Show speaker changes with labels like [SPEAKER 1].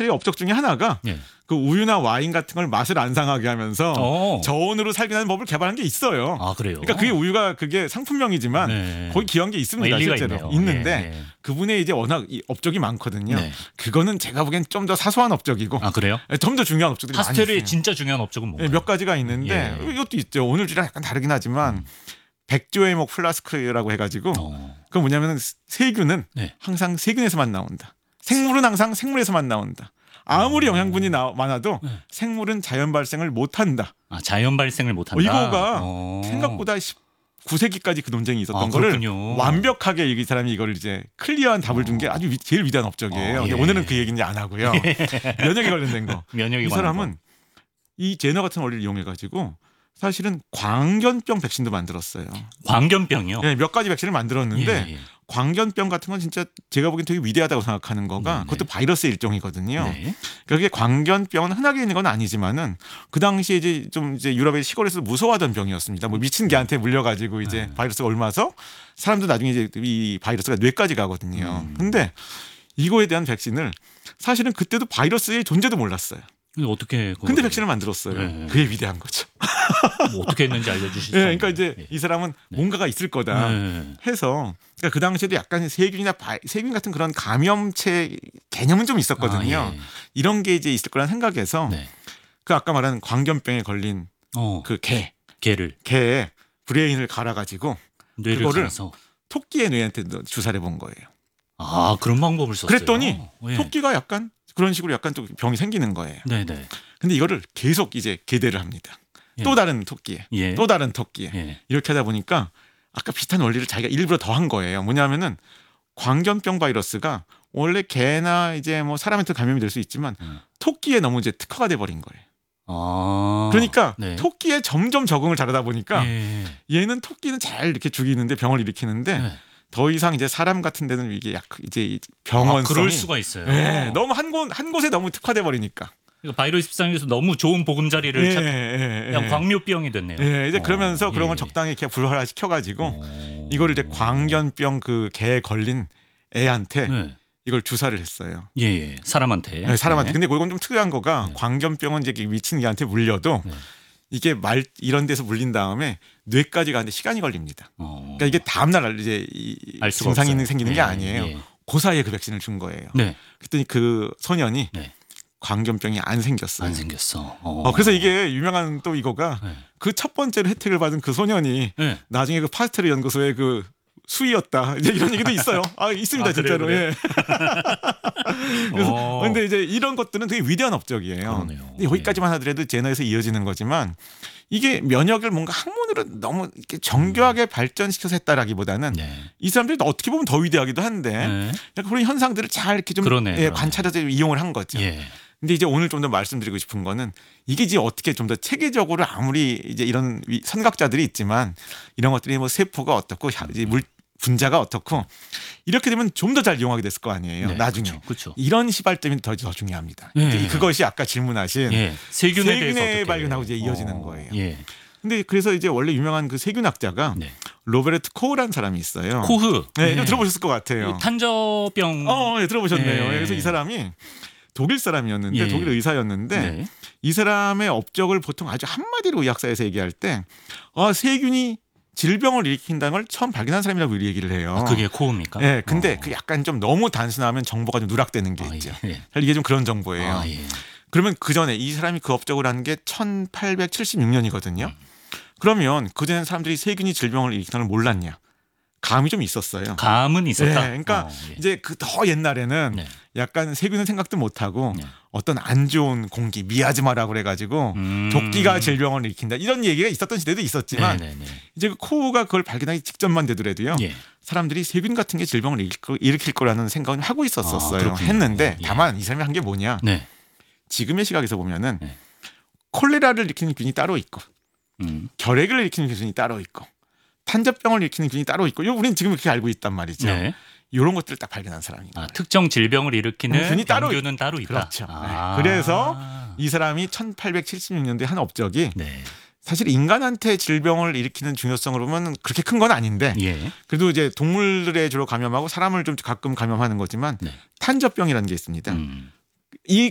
[SPEAKER 1] 파스텔의 업적 중에 하나가
[SPEAKER 2] 예.
[SPEAKER 1] 그 우유나 와인 같은 걸 맛을 안 상하게 하면서 저온으로 살균하는 법을 개발한 게 있어요.
[SPEAKER 2] 아, 그래요?
[SPEAKER 1] 그러니까 그게 우유가 그게 상품명이지만
[SPEAKER 2] 네.
[SPEAKER 1] 거기 기여한 게 있습니다. 실제로
[SPEAKER 2] 있네요.
[SPEAKER 1] 있는데
[SPEAKER 2] 예.
[SPEAKER 1] 그분의 이제 워낙 이 업적이 많거든요.
[SPEAKER 2] 네.
[SPEAKER 1] 그거는 제가 보기엔 좀 더 사소한 업적이고
[SPEAKER 2] 아, 그래요?
[SPEAKER 1] 좀 더 중요한 업적들이 많이 있어요.
[SPEAKER 2] 파스텔의 진짜 중요한 업적은 뭔가요?
[SPEAKER 1] 몇 가지가 있는데
[SPEAKER 2] 예.
[SPEAKER 1] 이것도 있죠. 오늘 주랑 약간 다르긴 하지만 백조해목 플라스크라고 해가지고 그건 뭐냐면은 세균은
[SPEAKER 2] 네.
[SPEAKER 1] 항상 세균에서만 나온다. 생물은 항상 생물에서만 나온다. 아무리 영양분이 많아도 생물은 자연 발생을 못한다.
[SPEAKER 2] 아, 자연 발생을 못한다.
[SPEAKER 1] 이거가 생각보다 19세기까지 그 논쟁이 있었던 거를 완벽하게 이 사람이 이걸 이제 클리어한 답을 준 게 아주 제일 위대한 업적이에요. 근데 오늘은 그 얘기는 안 하고요. 면역에 관련된 거.
[SPEAKER 2] 면역에
[SPEAKER 1] 이 사람은 이 제너 같은 원리를 이용해가지고 사실은 광견병 백신도 만들었어요.
[SPEAKER 2] 광견병이요?
[SPEAKER 1] 네, 몇 가지 백신을 만들었는데
[SPEAKER 2] 예.
[SPEAKER 1] 광견병 같은 건 진짜 제가 보기엔 되게 위대하다고 생각하는 거가 그것도 바이러스의 일종이거든요.
[SPEAKER 2] 네.
[SPEAKER 1] 그게 광견병은 흔하게 있는 건 아니지만은 그 당시에 이제 좀 이제 유럽의 시골에서 무서워하던 병이었습니다. 뭐 미친 개한테 물려가지고 이제 바이러스가 옮아서 사람도 나중에 이제 이 바이러스가 뇌까지 가거든요. 근데 이거에 대한 백신을 사실은 그때도 바이러스의 존재도 몰랐어요.
[SPEAKER 2] 어떻게?
[SPEAKER 1] 근데 백신을 만들었어요.
[SPEAKER 2] 네.
[SPEAKER 1] 그게 위대한 거죠.
[SPEAKER 2] 뭐 어떻게 했는지 알려주실 수
[SPEAKER 1] 네,
[SPEAKER 2] 있나요?
[SPEAKER 1] 그러니까 이제 이 사람은 뭔가가 있을 거다 해서 그러니까 그 당시에도 약간 세균이나 세균 같은 그런 감염체 개념은 좀 있었거든요. 이런 게 이제 있을 거란 생각해서 그 아까 말한 광견병에 걸린 그 개에 브레인을 갈아가지고
[SPEAKER 2] 뇌를
[SPEAKER 1] 그거를
[SPEAKER 2] 갈아서
[SPEAKER 1] 토끼의 뇌한테 주사를 해본 거예요.
[SPEAKER 2] 아, 그런 방법을 썼어요.
[SPEAKER 1] 그랬더니 토끼가 약간 그런 식으로 약간 또 병이 생기는 거예요.
[SPEAKER 2] 네네.
[SPEAKER 1] 근데 이거를 계속 이제 개대를 합니다. 또 다른 토끼에, 또 다른 토끼에 이렇게 하다 보니까 아까 비슷한 원리를 자기가 일부러 더 한 거예요. 뭐냐면은 광견병 바이러스가 원래 개나 이제 뭐 사람한테 감염이 될 수 있지만 토끼에 너무 이제 특화가 돼 버린 거예요. 그러니까 토끼에 점점 적응을 잘하다 보니까 얘는 토끼는 잘 이렇게 죽이는데 병을 일으키는데 더 이상 이제 사람 같은 데는 이게 이제 병원성이
[SPEAKER 2] 그럴 수가 있어요.
[SPEAKER 1] 너무 한 곳에 너무 특화돼 버리니까.
[SPEAKER 2] 그러니까 바이러스 입장에서 너무 좋은 보금자리를 그냥 광묘병이 됐네요.
[SPEAKER 1] 이제 그러면서 그런 걸 적당히 이렇게 불활화 시켜가지고 이거를 이제 광견병 그 개에 걸린 애한테 이걸 주사를 했어요.
[SPEAKER 2] 사람한테.
[SPEAKER 1] 사람한테. 근데 그건 좀 특이한 거가 광견병은 이제 미친 개한테 물려도 이게 이런 데서 물린 다음에 뇌까지 가는데 시간이 걸립니다. 그러니까 이게 다음날 이제 증상이 생기는 게 아니에요. 그 사이에 그 백신을 준 거예요. 그랬더니 그 소년이 광견병이 안 생겼어요.
[SPEAKER 2] 안 생겼어.
[SPEAKER 1] 그래서 이게 유명한 또 이거가 그 첫 번째로 혜택을 받은 그 소년이 나중에 그 파스테르 연구소의 그 수의였다. 이제 이런 얘기도 있어요. 있습니다, 진짜로.
[SPEAKER 2] 그래?
[SPEAKER 1] 그런데 이제 이런 것들은 되게 위대한 업적이에요. 근데 여기까지만 하더라도 제너에서 이어지는 거지만 이게 면역을 뭔가 학문으로 너무 이렇게 정교하게 발전시켜서 했다라기보다는 이 사람들이 어떻게 보면 더 위대하기도 한데 그런 현상들을 잘 이렇게 좀 관찰해서 이용을 한 거죠. 근데 이제 오늘 좀 더 말씀드리고 싶은 거는 이게 이제 어떻게 좀 더 체계적으로 아무리 이제 이런 선각자들이 있지만 이런 것들이 뭐 세포가 어떻고 이제 분자가 어떻고 이렇게 되면 좀 더 잘 이용하게 됐을 거 아니에요. 나중에
[SPEAKER 2] 그쵸.
[SPEAKER 1] 이런 시발점이 더 중요합니다. 그것이 아까 질문하신 세균의 발견하고 이제 이어지는 거예요. 근데 그래서 이제 원래 유명한 그 세균학자가 로베르트 코흐라는 사람이 있어요.
[SPEAKER 2] 코흐.
[SPEAKER 1] 이거 들어보셨을 것 같아요.
[SPEAKER 2] 탄저병.
[SPEAKER 1] 들어보셨네요. 그래서 이 사람이 독일 사람이었는데 독일 의사였는데 이 사람의 업적을 보통 아주 한마디로 의학사에서 얘기할 때 세균이 질병을 일으킨다는 걸 처음 발견한 사람이라고 얘기를 해요.
[SPEAKER 2] 그게 코흐입니까?
[SPEAKER 1] 근데 그 약간 좀 너무 단순하면 정보가 좀 누락되는 게 있죠. 이게 좀 그런 정보예요. 그러면 그 전에 이 사람이 그 업적을 한 게 1876년이거든요. 그러면 그 전에 사람들이 세균이 질병을 일으키는 걸 몰랐냐? 감이 좀 있었어요.
[SPEAKER 2] 감은 있었다.
[SPEAKER 1] 그러니까 이제 그 더 옛날에는 약간 세균은 생각도 못하고 어떤 안 좋은 공기 미아즈마라고 그래가지고 도끼가 질병을 일으킨다 이런 얘기가 있었던 시대도 있었지만 이제 그 코우가 그걸 발견하기 직전만 되더라도요 사람들이 세균 같은 게 질병을 일으킬 거라는 생각을 하고 있었어요. 했는데 다만 이 사람이 한 게 뭐냐? 지금의 시각에서 보면은 콜레라를 일으키는 균이 따로 있고 결핵을 일으키는 균이 따로 있고 탄저병을 일으키는 균이 따로 있고 우리는 지금 그렇게 알고 있단 말이죠. 이런 것들을 딱 발견한 사람인 거예요.
[SPEAKER 2] 특정 질병을 일으키는
[SPEAKER 1] 균이
[SPEAKER 2] 병균은 따로 있다.
[SPEAKER 1] 그렇죠. 그래서 이 사람이 1876년도에 한 업적이 사실 인간한테 질병을 일으키는 중요성으로 보면 그렇게 큰 건 아닌데 그래도 이제 동물들에 주로 감염하고 사람을 좀 가끔 감염하는 거지만 탄저병이라는 게 있습니다.